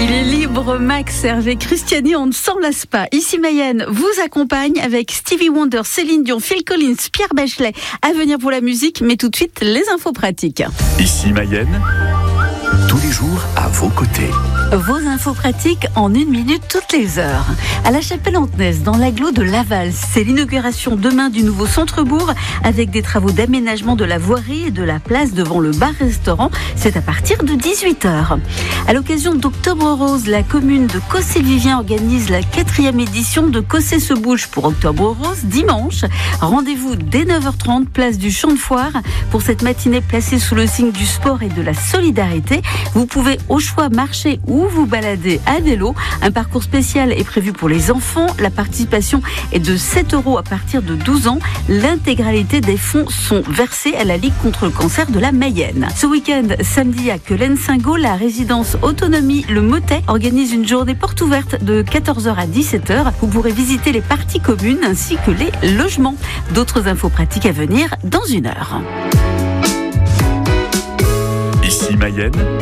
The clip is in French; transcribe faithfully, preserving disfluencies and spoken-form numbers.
Il est libre, Max, Hervé Christiani, on ne s'en lasse pas. Ici Mayenne vous accompagne avec Stevie Wonder, Céline Dion, Phil Collins, Pierre Bachelet. À venir pour la musique, mais tout de suite les infos pratiques. Ici Mayenne, tous les jours à vos côtés. Vos infos pratiques en une minute toutes les heures. À la Chapelle-Antenaise, dans l'agglo de Laval, c'est l'inauguration demain du nouveau centre-bourg avec des travaux d'aménagement de la voirie et de la place devant le bar-restaurant. C'est à partir de dix-huit heures. À l'occasion d'Octobre Rose, la commune de Cossé-Vivien organise la quatrième édition de Cossé se bouge pour Octobre Rose dimanche. Rendez-vous dès neuf heures trente, place du Champ de Foire. Pour cette matinée placée sous le signe du sport et de la solidarité, vous pouvez au choix marcher ou vous balader à vélo. Un parcours spécial est prévu pour les enfants. La participation est de sept euros à partir de douze ans. L'intégralité des fonds sont versés à la Ligue contre le cancer de la Mayenne. Ce week-end, samedi à Quelen-Saint-Gaud, la résidence Autonomie Le Motet organise une journée porte ouverte de quatorze heures à dix-sept heures. Vous pourrez visiter les parties communes ainsi que les logements. D'autres infos pratiques à venir dans une heure. Ici Mayenne,